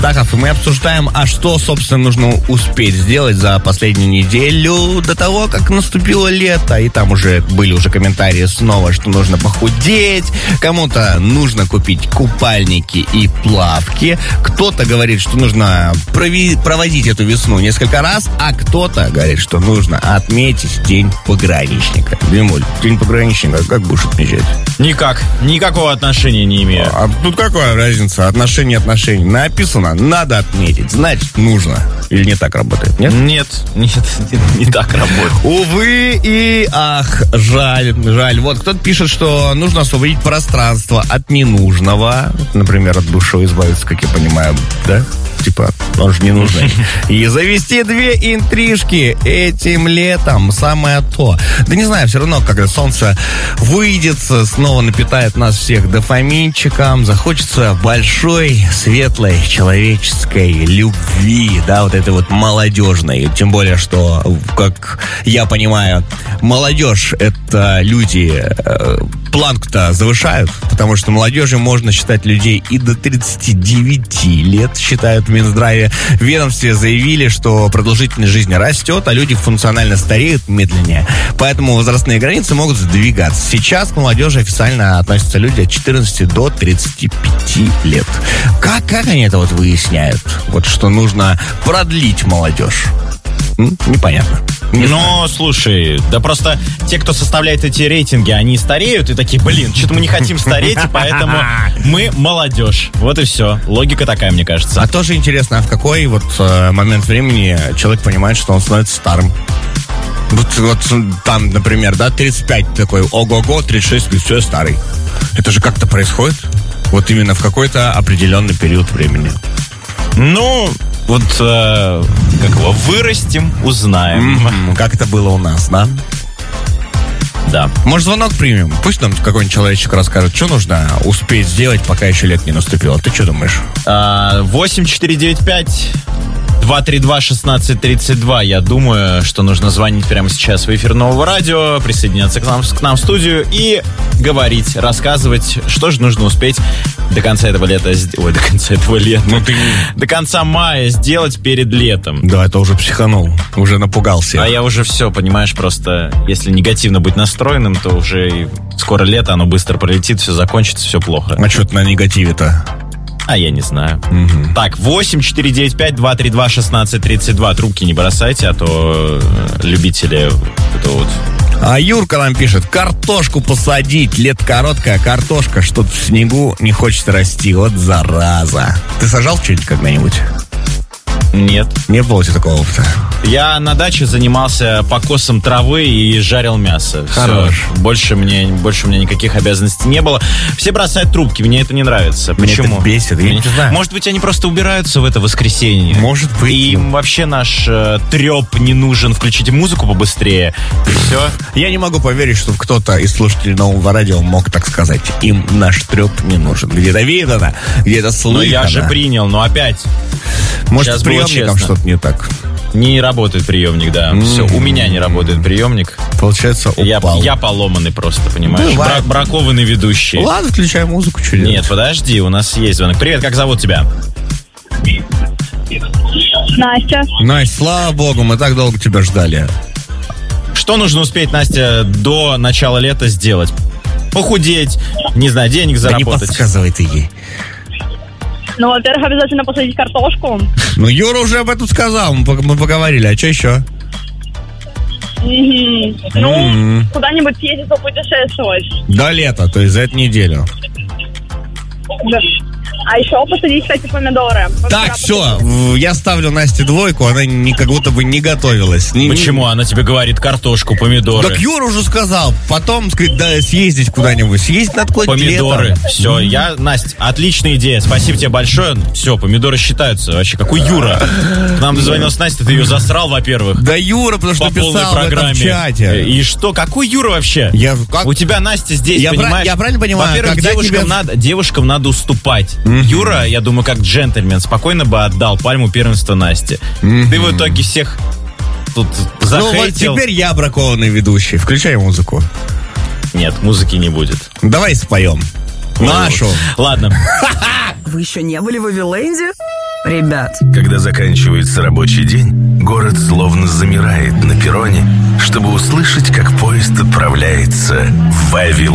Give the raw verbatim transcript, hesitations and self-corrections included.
Тахов, и мы обсуждаем, а что, собственно, нужно успеть сделать за последнюю неделю до того, как наступило лето. И там уже были уже комментарии снова, что нужно похудеть, кому-то нужно купить купальники и плавки, кто-то говорит, что нужно прови- проводить эту весну несколько раз, а кто-то говорит, что нужно отметить День пограничника. Димуль, День пограничника как будешь отмечать? Никак, никакого отношения не имею. А тут какая разница? Отношения, отношения. Написано, надо отметить, значит, нужно. Или не так работает, нет? Нет, нет, не, не так работает. Увы и ах, жаль, жаль. Вот кто-то пишет, что нужно освободить пространство от ненужного. Например, от бывшего избавиться, как я понимаю, да? Типа, он же не нужен. И завести две интрижки этим летом. Самое то. Да не знаю, все равно, когда солнце выйдет, снова напитает нас всех дофаминчиком, захочется большой, светлой, человеческой любви, да, вот этой вот молодежной. Тем более, что, как я понимаю, молодежь — это люди, э, планку-то завышают, потому что молодежью можно считать людей и до тридцати девяти лет, считают в Минздраве. В ведомстве заявили, что продолжительность жизни растет, а люди функционально стареют медленнее. Поэтому возрастные границы могут сдвигаться. Сейчас к молодежи официально относятся люди от четырнадцати до тридцати пяти лет. Как, как они это вот выясняют? Вот что нужно продлить молодежь. М? Непонятно. Не Но, слушай, да просто те, кто составляет эти рейтинги, они стареют и такие, блин, что-то мы не хотим стареть, и поэтому мы молодежь. Вот и все. Логика такая, мне кажется. А тоже интересно, а в какой вот э, момент времени человек понимает, что он становится старым? Вот, вот там, например, да, тридцать пять такой, ого-го, тридцать шесть, все, старый. Это же как-то происходит? Вот именно в какой-то определенный период времени. Ну, вот э, как его, вырастим, узнаем. Mm-hmm. Как это было у нас, да? Да. Может, звонок примем? Пусть нам какой-нибудь человечек расскажет, что нужно успеть сделать, пока еще лет не наступило. Ты что думаешь? восемь четыре девять пять два три два шестнадцать тридцать два. Я думаю, что нужно звонить прямо сейчас в эфир Нового радио, присоединяться к нам, к нам в студию и говорить, рассказывать, что же нужно успеть до конца этого лета, ой, до конца этого лета, ну, ты... до конца мая сделать перед летом. Да, это уже психанул, уже напугался. А я уже все, понимаешь, просто если негативно быть настроенным, то уже скоро лето, оно быстро пролетит, все закончится, все плохо. А что ты на негативе-то? А я не знаю. Угу. Так, восемь четыре девять пять два три два шестнадцать тридцать два. Трубки не бросайте, а то любители это вот. А Юрка нам пишет: картошку посадить. Лето короткая, картошка что-то в снегу не хочет расти. Вот зараза. Ты сажал что-нибудь когда-нибудь? Нет. Не было у тебя такого опыта? Я на даче занимался покосом травы и жарил мясо. Хорош. Все. Больше мне, больше у меня никаких обязанностей не было. Все бросают трубки, мне это не нравится. Мне Почему? это бесит, я не знаю. Может быть, они просто убираются в это воскресенье. Может быть. И им вообще наш э, треп не нужен. Включите музыку побыстрее. И все. Я не могу поверить, что кто-то из слушателей Нового радио мог так сказать. Им наш треп не нужен. Где-то видано, где-то слышно. Ну я же принял, но опять. Может, Сейчас с приемником что-то не так? Не работает приемник, да. Mm-hmm. Все, у меня не работает приемник. Получается, упал. Я, я поломанный просто, понимаешь? Бра- бракованный ведущий. Ладно, включай музыку, что делать? Нет, подожди, у нас есть звонок. Привет, как зовут тебя? Настя. Настя, слава богу, мы так долго тебя ждали. Что нужно успеть, Настя, до начала лета сделать? Похудеть, не знаю, денег заработать. Да не подсказывай ты ей. Ну, во-первых, обязательно посадить картошку. Ну, Юра уже об этом сказал, мы поговорили, а что еще? Mm-hmm. Ну, mm-hmm. куда-нибудь съездить, попутешествовать. До лета, то есть за эту неделю. Да. А еще посадить, кстати, помидоры. Так, все, я ставлю Насте двойку, она не, как будто бы не готовилась. Не, Почему? Не... Она тебе говорит картошку, помидоры. Так Юра уже сказал, потом, сказать, да, съездить куда-нибудь. Съездить надо куда-нибудь помидоры. Летом. Все, я, Настя, отличная идея. Спасибо тебе большое. Все, помидоры считаются. Вообще, какой Юра? К нам дозвонилась Настя, ты ее засрал, во-первых. Да Юра, потому что написал в этом чате. И что? Какой Юра вообще? Я, как? У тебя Настя здесь, я понимаешь? Я правильно понимаю? Во-первых, девушкам, тебе... надо, девушкам надо уступать. Mm-hmm. Юра, я думаю, как джентльмен, спокойно бы отдал пальму первенства Насте. Mm-hmm. Ты в итоге всех тут захейтил. Ну вот теперь я бракованный ведущий. Включай музыку. Нет, музыки не будет. Давай споем. Нашу. Ладно. Вы еще не были в Эвиленде? ребят. Когда заканчивается рабочий день, город словно замирает на перроне, чтобы услышать, как поезд отправляется в Вавилон.